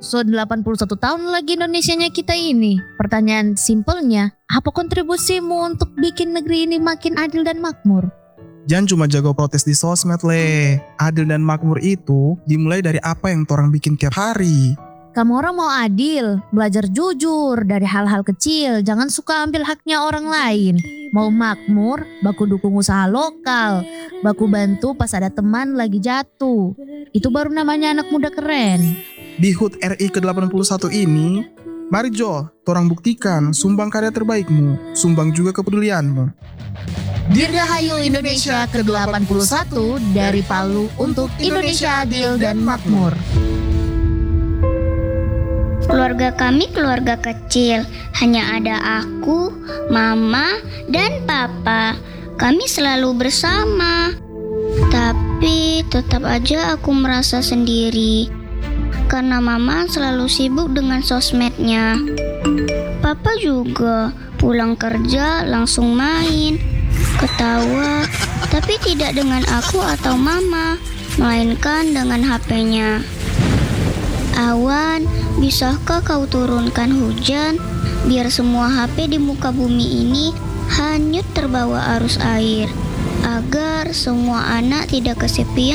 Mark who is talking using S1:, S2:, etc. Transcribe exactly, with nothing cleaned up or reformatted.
S1: So delapan puluh satu tahun lagi Indonesianya kita ini. Pertanyaan simpelnya, apa kontribusimu untuk bikin negeri ini makin adil dan makmur?
S2: Jangan cuma jago protes di sosmed le. Adil dan makmur itu dimulai dari apa yang orang bikin tiap hari.
S1: Kamu orang mau adil, belajar jujur dari hal-hal kecil, jangan suka ambil haknya orang lain. Mau makmur, baku dukung usaha lokal, baku bantu pas ada teman lagi jatuh. Itu baru namanya anak muda keren.
S2: Di H U T R I ke delapan puluh satu ini, mari Jo, torang buktikan sumbang karya terbaikmu, sumbang juga kepedulianmu.
S1: Dirgahayu Indonesia ke delapan puluh satu dari Palu untuk Indonesia adil dan makmur.
S3: Keluarga kami keluarga kecil, hanya ada aku, mama, dan papa. Kami selalu bersama. Tapi tetap aja aku merasa sendiri, karena mama selalu sibuk dengan sosmednya. Papa juga pulang kerja langsung main, ketawa, tapi tidak dengan aku atau mama, melainkan dengan H P-nya. Awan, bisakah kau turunkan hujan biar semua H P di muka bumi ini hanyut terbawa arus air, agar semua anak tidak kesepian